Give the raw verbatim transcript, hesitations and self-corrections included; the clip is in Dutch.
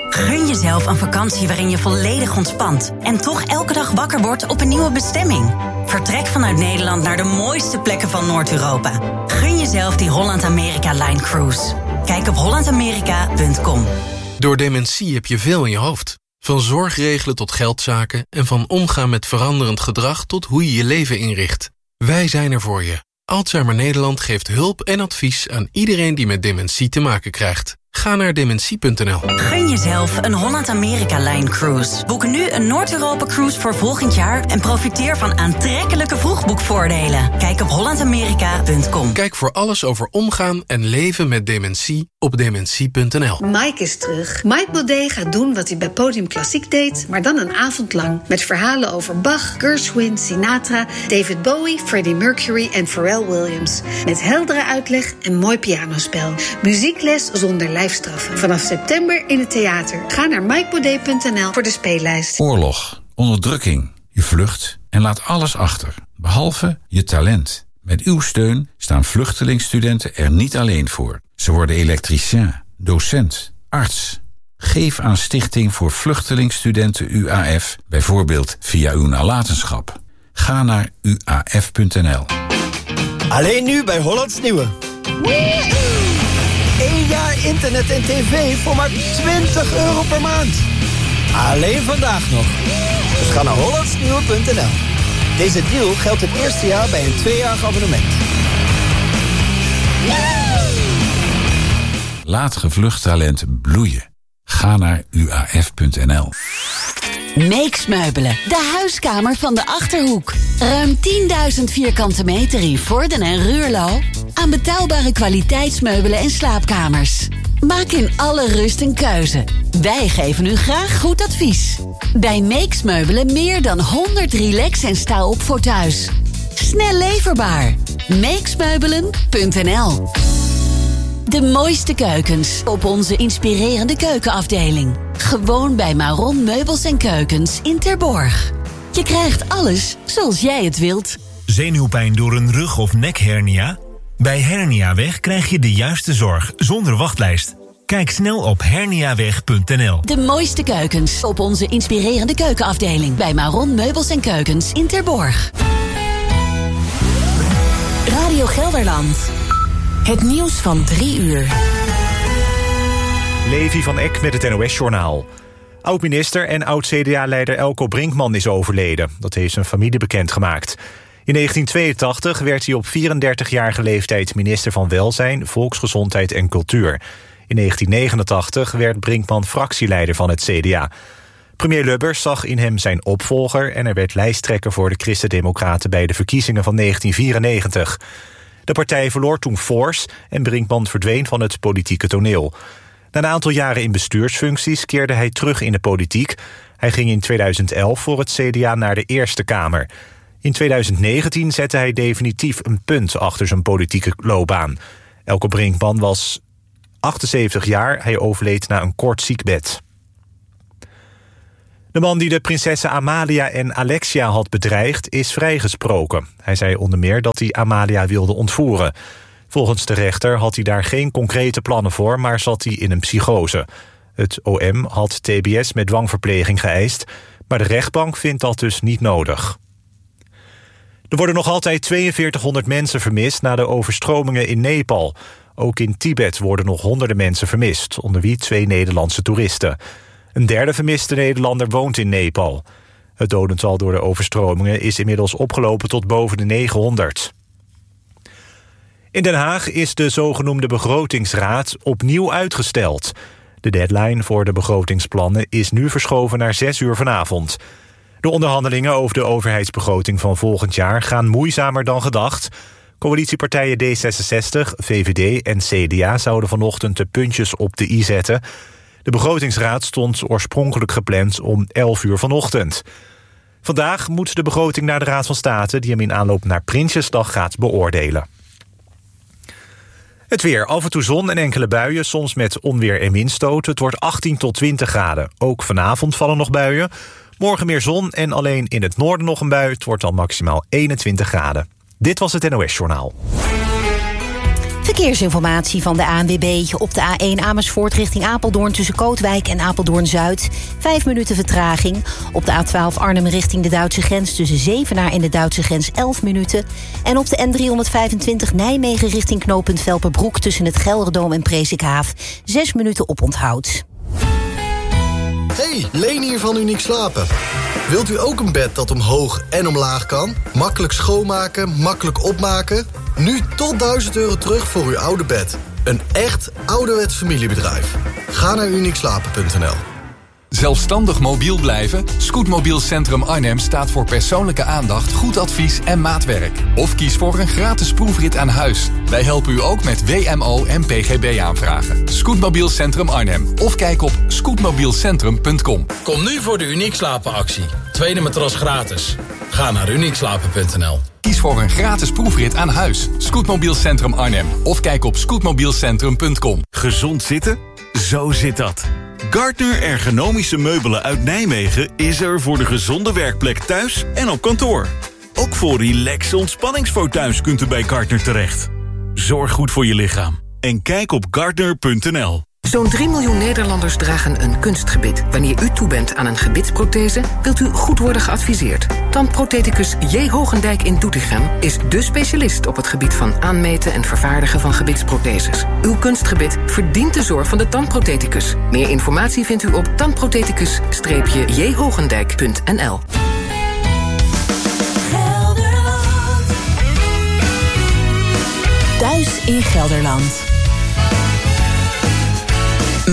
Gun jezelf een vakantie waarin je volledig ontspant en toch elke dag wakker wordt op een nieuwe bestemming. Vertrek vanuit Nederland naar de mooiste plekken van Noord-Europa. Gun jezelf die Holland-Amerika-Line Cruise. Kijk op holland amerika punt com. Door dementie heb je veel in je hoofd. Van zorgregelen tot geldzaken en van omgaan met veranderend gedrag tot hoe je je leven inricht. Wij zijn er voor je. Alzheimer Nederland geeft hulp en advies aan iedereen die met dementie te maken krijgt. Ga naar dementie punt n l. Gun jezelf een Holland-Amerika-Line Cruise. Boek nu een Noord-Europa-cruise voor volgend jaar en profiteer van aantrekkelijke vroegboekvoordelen. Kijk op holland amerika punt com. Kijk voor alles over omgaan en leven met dementie op dementie punt n l. Mike is terug. Mike Baudet gaat doen wat hij bij Podium Klassiek deed, maar dan een avond lang. Met verhalen over Bach, Gershwin, Sinatra, David Bowie, Freddie Mercury en Pharrell Williams. Met heldere uitleg en mooi pianospel. Muziekles zonder lijfstraffen. Vanaf september in het theater. Ga naar mike baudet punt n l voor de speellijst. Oorlog, onderdrukking. Je vlucht en laat alles achter. Behalve je talent. Met uw steun staan vluchtelingstudenten er niet alleen voor. Ze worden elektricien, docent, arts. Geef aan Stichting voor Vluchtelingstudenten U A F, bijvoorbeeld via uw nalatenschap. Ga naar u a f punt n l. Alleen nu bij Hollands Nieuwe. Eén jaar internet en tv voor maar twintig euro per maand. Alleen vandaag nog. Dus ga naar hollands nieuwe punt n l. Deze deal geldt het eerste jaar bij een tweejarig abonnement. Laat gevlucht talent bloeien. Ga naar u a f punt n l. Meeks Meubelen, de huiskamer van de Achterhoek. Ruim tienduizend vierkante meter in Vorden en Ruurlo. Aan betaalbare kwaliteitsmeubelen en slaapkamers. Maak in alle rust een keuze. Wij geven u graag goed advies. Bij Meeks Meubelen meer dan honderd relax en sta op voor thuis. Snel leverbaar. meeksmeubelen punt n l. De mooiste keukens op onze inspirerende keukenafdeling. Gewoon bij Maron Meubels en Keukens in Terborg. Je krijgt alles zoals jij het wilt. Zenuwpijn door een rug- of nekhernia? Bij Herniaweg krijg je de juiste zorg zonder wachtlijst. Kijk snel op herniaweg punt n l. De mooiste keukens op onze inspirerende keukenafdeling. Bij Maron Meubels en Keukens in Terborg. Radio Gelderland. Het nieuws van drie uur. Levi van Eck met het N O S-journaal. Oud-minister en oud-C D A-leider Elko Brinkman is overleden. Dat heeft zijn familie bekendgemaakt. In negentien tweeëntachtig werd hij op vierendertigjarige leeftijd minister van Welzijn, Volksgezondheid en Cultuur. In negentien negenentachtig werd Brinkman fractieleider van het C D A. Premier Lubbers zag in hem zijn opvolger en er werd lijsttrekker voor de Christen-Democraten bij de verkiezingen van negentien vierennegentig. De partij verloor toen fors en Brinkman verdween van het politieke toneel. Na een aantal jaren in bestuursfuncties keerde hij terug in de politiek. Hij ging in tweeduizend elf voor het C D A naar de Eerste Kamer. In tweeduizend negentien zette hij definitief een punt achter zijn politieke loopbaan. Elko Brinkman was achtenzeventig jaar, hij overleed na een kort ziekbed. De man die de prinsessen Amalia en Alexia had bedreigd is vrijgesproken. Hij zei onder meer dat hij Amalia wilde ontvoeren. Volgens de rechter had hij daar geen concrete plannen voor, maar zat hij in een psychose. Het O M had T B S met dwangverpleging geëist, maar de rechtbank vindt dat dus niet nodig. Er worden nog altijd tweeënveertighonderd mensen vermist na de overstromingen in Nepal. Ook in Tibet worden nog honderden mensen vermist, onder wie twee Nederlandse toeristen. Een derde vermiste Nederlander woont in Nepal. Het dodental door de overstromingen is inmiddels opgelopen tot boven de negenhonderd. In Den Haag is de zogenoemde begrotingsraad opnieuw uitgesteld. De deadline voor de begrotingsplannen is nu verschoven naar zes uur vanavond. De onderhandelingen over de overheidsbegroting van volgend jaar gaan moeizamer dan gedacht. Coalitiepartijen D zesenzestig, V V D en C D A zouden vanochtend de puntjes op de i zetten. De begrotingsraad stond oorspronkelijk gepland om elf uur vanochtend. Vandaag moet de begroting naar de Raad van State, die hem in aanloop naar Prinsjesdag gaat beoordelen. Het weer, af en toe zon en enkele buien, soms met onweer en windstoten. Het wordt achttien tot twintig graden. Ook vanavond vallen nog buien. Morgen meer zon en alleen in het noorden nog een bui. Het wordt dan maximaal eenentwintig graden. Dit was het N O S-journaal. Verkeersinformatie van de A N W B. Op de A één Amersfoort richting Apeldoorn tussen Kootwijk en Apeldoorn-Zuid. Vijf minuten vertraging. Op de A twaalf Arnhem richting de Duitse grens tussen Zevenaar en de Duitse grens elf minuten. En op de N driehonderdvijfentwintig Nijmegen richting knooppunt Velperbroek tussen het Gelderdoom en Presikhaaf. Zes minuten oponthoud. Hey, Leen hier van Uniek Slapen. Wilt u ook een bed dat omhoog en omlaag kan? Makkelijk schoonmaken, makkelijk opmaken? Nu tot duizend euro terug voor uw oude bed. Een echt ouderwets familiebedrijf. Ga naar uniek slapen punt n l. Zelfstandig mobiel blijven? Scootmobiel Centrum Arnhem staat voor persoonlijke aandacht, goed advies en maatwerk. Of kies voor een gratis proefrit aan huis. Wij helpen u ook met W M O en P G B-aanvragen. Scootmobiel Centrum Arnhem. Of kijk op scootmobielcentrum punt com. Kom nu voor de Uniek Slapen actie. Tweede matras gratis. Ga naar uniek slapen punt n l. Kies voor een gratis proefrit aan huis. Scootmobiel Centrum Arnhem. Of kijk op scootmobielcentrum punt com. Gezond zitten? Zo zit dat. Gartner Ergonomische Meubelen uit Nijmegen is er voor de gezonde werkplek thuis en op kantoor. Ook voor relaxe ontspanningsfauteuils kunt u bij Gartner terecht. Zorg goed voor je lichaam en kijk op gartner punt n l. Zo'n drie miljoen Nederlanders dragen een kunstgebit. Wanneer u toe bent aan een gebitsprothese, wilt u goed worden geadviseerd. Tandprotheticus J. Hogendijk in Doetinchem is dé specialist op het gebied van aanmeten en vervaardigen van gebitsprotheses. Uw kunstgebit verdient de zorg van de tandprotheticus. Meer informatie vindt u op tandprotheticus j hogendijk punt n l. Thuis in Gelderland.